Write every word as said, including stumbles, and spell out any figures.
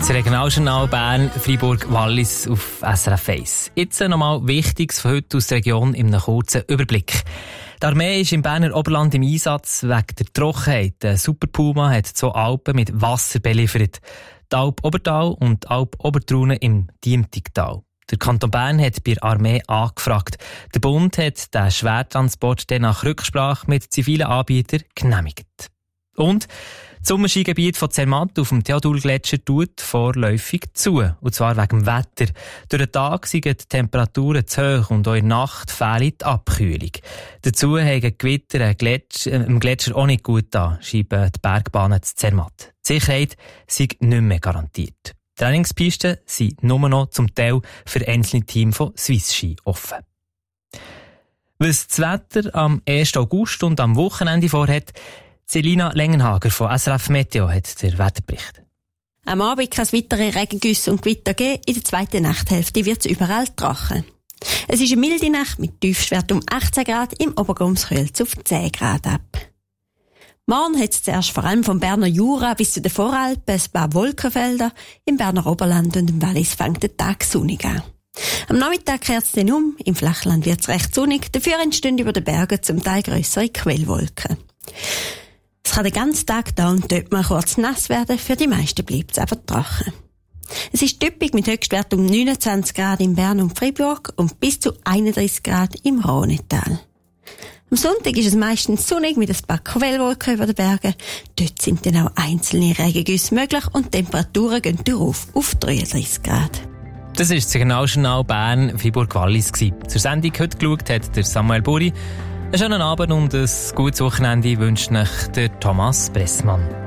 Das Regionaljournal Bern, Freiburg, Wallis auf S R F eins. Jetzt nochmal Wichtiges von heute aus der Region in einem kurzen Überblick. Die Armee ist im Berner Oberland im Einsatz wegen der Trockenheit. Der Super Puma hat zwei Alpen mit Wasser beliefert. Die Alp Obertal und die Alp Obertraunen im Diemtigtal. Der Kanton Bern hat bei der Armee angefragt. Der Bund hat den Schwertransport dann nach Rücksprache mit zivilen Anbietern genehmigt. Und das Sommerskigebiet von Zermatt auf dem Theodulgletscher tut vorläufig zu. Und zwar wegen dem Wetter. Durch den Tag sind die Temperaturen zu hoch und auch in der Nacht fehlt die Abkühlung. Dazu haben die Gewitter im Gletscher, äh, Gletscher auch nicht gut an, schreiben die Bergbahnen zu Zermatt. Die Sicherheit sei nicht mehr garantiert. Die Trainingspisten sind nur noch zum Teil für einzelne Teams von Swiss Ski offen. Was das Wetter am ersten August und am Wochenende vorhat, Selina Lengenhager von S R F Meteo hat den Wetterbericht. Am Abend kann es weitere Regengüsse und Gewitter geben. In der zweiten Nachthälfte wird es überall trocken. Es ist eine milde Nacht mit Tiefstwert um achtzehn Grad, im Obergumskühl auf zehn Grad ab. Morgen hat es zuerst vor allem vom Berner Jura bis zu den Voralpen ein paar Wolkenfelder. Im Berner Oberland und im Wallis fängt der Tag sonnig an. Am Nachmittag kehrt es dann um. Im Flachland wird es recht sonnig. Dafür entstehen über den Bergen zum Teil grössere Quellwolken. Es kann den ganzen Tag dauern, dort mal kurz nass werden, für die meisten bleibt es aber trocken. Es ist typisch mit Höchstwert um neunundzwanzig Grad in Bern und Freiburg und bis zu einunddreißig Grad im Rhonetal. Am Sonntag ist es meistens sonnig mit ein paar Quellwolken über den Bergen. Dort sind dann auch einzelne Regengüsse möglich und die Temperaturen gehen darauf auf dreiunddreißig Grad. Das war das Regionaljournal Bern, Freiburg, Wallis. Zur Sendung heute geschaut hat der Samuel Buri. Einen schönen Abend und ein gutes Wochenende wünscht euch der Thomas Bressmann.